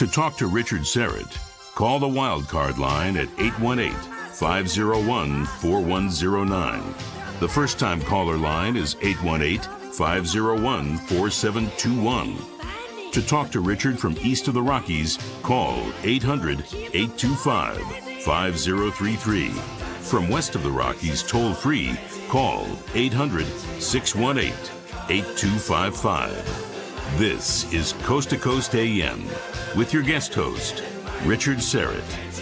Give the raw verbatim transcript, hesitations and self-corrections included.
To talk to Richard Serrett, call the Wildcard line at eight one eight, five oh one, four one oh nine. The first-time caller line is eight one eight, five oh one, four seven two one. To talk to Richard from east of the Rockies, call eight hundred, eight two five, five oh three three. From west of the Rockies, toll-free, call eight hundred, six one eight, eight two five five. This is Coast to Coast A M with your guest host, Richard Serrett.